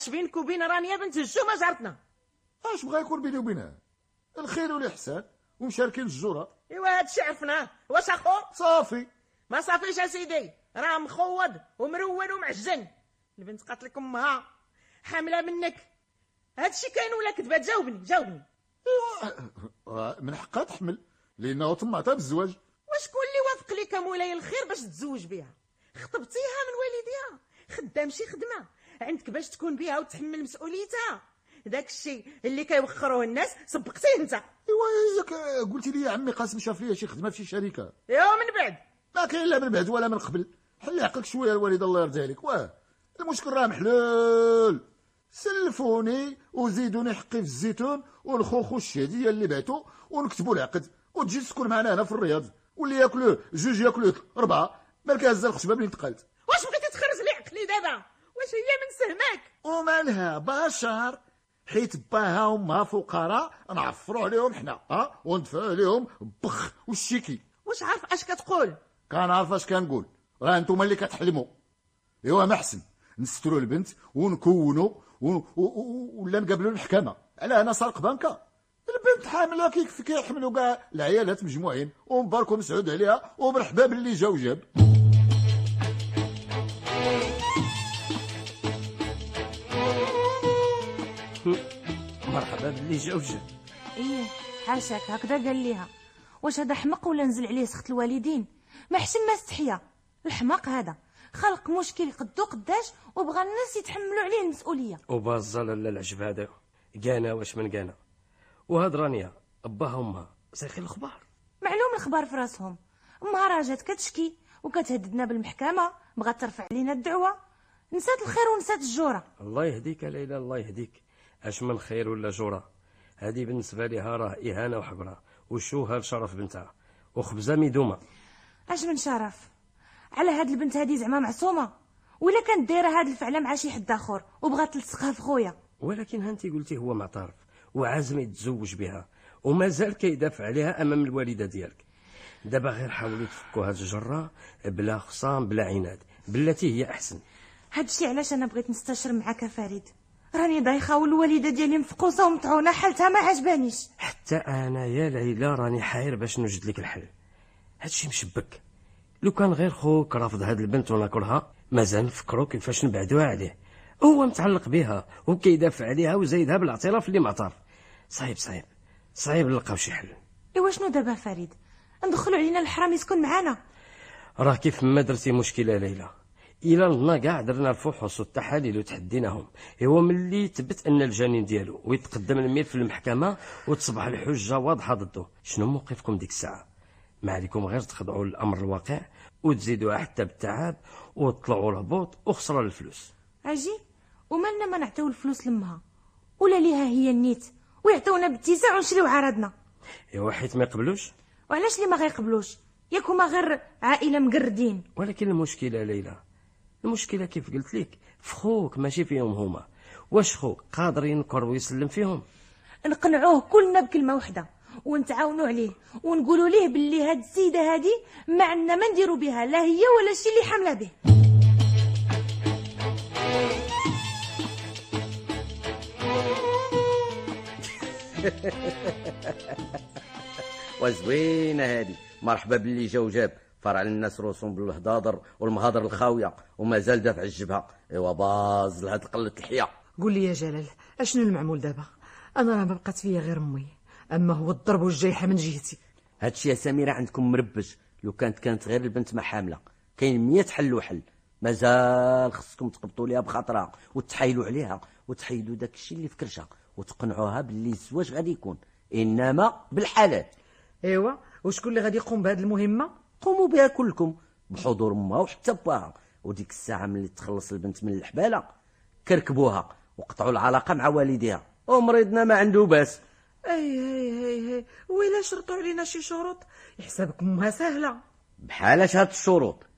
بينك وبين رانيا بنت الجومه جارتنا؟ اش بغا يكون بيني وبينها؟ الخير والاحسان ومشاركين الجوره. ايوا هادشي عرفناه. واش اخو؟ صافي. ما صافيش اسيدي، راه مخوض ومرون ومعجن. البنت قاتلك امها حامله منك. هادشي كاين ولا كذبه؟ جاوبني. ايوا من حقها تحمل لانه طمعتها بالزواج. وشكون اللي وافق لك مولاي الخير باش تتزوج بها؟ خطبتيها من والديها، خدام شي خدمه عندك باش تكون بها وتحمل مسؤوليتها. داك الشيء اللي كيوخروه الناس سبقتيه انت. ايوا ياك قلتي لي عمي قاسم شاف ليا شي خدمه في شي شركه. ايوا من بعد ما كاين لا من بعد ولا من قبل. حل عقلك شويه الوالده الله يرضي عليك. واه المشكل راه محلول. سلفوني وزيدوني حقي في الزيتون والخوخ والشهديه اللي بعتو ونكتبوا العقد وتجي تسكن معنا هنا في الرياض واللي ياكلوه جوج ياكلوه اربعه. مالك هزه الخشبه منين انتقلت؟ واش بغيتي تخرج لي عقلي دابا؟ واش هي من سهمك؟ ومالها بشر حيت باها وامها فقراء نعفروا عليهم حنا وندفعوا عليهم بخ والشيكي. واش عارف اش كتقول؟ كنعرف اش كنقول. راه نتوما اللي كتحلموا. ايوا ما احسن نستروا البنت ونكونوا ولا نقابلوا المحكمه على انا سارق بنكه. البنت حامله كيف كيحملوا كاع العيالات مجموعين ومبارك ومسعود عليها ومرحبا باللي جا وجاب. مرحبا باللي جا وجاب. ايه حاشاك هكذا قال ليها. واش هذا حمق ولا نزل عليه سخط الوالدين؟ ما حشم ما استحيا. الحماق هذا خلق مشكل قدو قداش وبغى الناس يتحملوا عليه المسؤوليه. وبازا لا العجب هذا كانا واش من كانا. وهاد رانيا باها وامها سايقين الخبار. معلوم الخبار في راسهم. امها راه جات كتشكي وكتهددنا بالمحكمه، بغات ترفع علينا الدعوه. نسات الخير ونسات الجوره. الله يهديك ليلى الله يهديك. اش من خير ولا جوره؟ هذه بالنسبه لها راه اهانه وحقره وشوها لشرف بنتها وخبزه ميدومه. اش من شرف على هاد البنت هذه زعما معصومه؟ ولا كانت دايره هاد الفعله مع شي حد اخر وبغات تلصقها في خويا؟ ولكن هانتي قلتي هو معترف وعازم يتزوج بها ومازال كيدافع عليها امام الوالده ديالك. دابا غير حاولوا تفكوا هاد الجره بلا خصام بلا عناد بلاتي هي احسن. هادشي علاش انا بغيت نستشر معاك فريد. راني دايخه والوالده ديالي مفقوسه ومطعونه حالتها ما عجبانيش. حتى انا يا ليلى راني حاير باش نوجد لك الحل. هادشي مشبك. لو كان غير خوك رافض هاد البنت وناكلها مازال نفكروا كيفاش نبعدوها عليه. هو متعلق بها وكيدافع عليها وزايدها بالاعتراف اللي معترف. صعيب نلقاو شي حل. ايوا شنو دابا فريد؟ ندخلوا علينا الحرام يسكن معانا؟ راه كيف ما درتي مشكله ليلى. الى نضنا كاع درنا الفحوص والتحاليل وتحديناهم. هو ملي تبت ان الجنين ديالو ويتقدم المير في المحكمه وتصبح الحجه واضحه ضده. شنو موقفكم ديك الساعه؟ ما عليكم غير تخضعوا للامر الواقع وتزيدوها حتى بالتعب وتطلعوا الهبوط وخسروا الفلوس. اجي ومالنا ما نعطيو الفلوس لامها ولا ليها هي النيت ويعطيونا باتساع ونشريو عرضنا. ايوا حيت ما يقبلوش. وعلاش اللي ما غيقبلوش؟ ياك هما غير عائله مقردين. ولكن المشكله ليلى، المشكله كيف قلت لك في خوك ماشي فيهم هما. واش خوك قادر ينكر ويسلم فيهم؟ نقنعوه كلنا بكلمه واحده ونتعاونوا عليه ونقولوا ليه باللي هاد السيده هادي ما عندنا ما نديروا بها لا هي ولا الشيء اللي حامله به. وزوينه هادي. مرحبا باللي جا وجاب. فرع الناس روسهم بالهضاضر والمهاضر الخاويه ومازال دافع الجبهه. ايوا باز لهاد قله الحياه. قول لي يا جلال اشنو المعمول دابا؟ انا راه ما بقات فيا غير امي، اما هو الضرب والجيحه من جهتي. هادشي يا سميره عندكم مربج. لو كانت غير البنت ما حامله كاين 100 حل وحل. مازال خصكم تقبطوا ليها بخاطرها وتحايلوا عليها وتحيدوا داك الشيء اللي في كرشها وتقنعوها باللي الزواج غادي يكون انما بالحلال. ايوا وشكون اللي غادي يقوم بهذه المهمه؟ قوموا بها كلكم بحضور امها وحتى باها. وديك الساعه ملي تخلص البنت من الحباله كركبوها وقطعوا العلاقه مع والديها ومريضنا ما عنده باس. هي ويلا شرطوا علينا شي شروط؟ يحسبك امها سهله. بحالاش هاد الشروط؟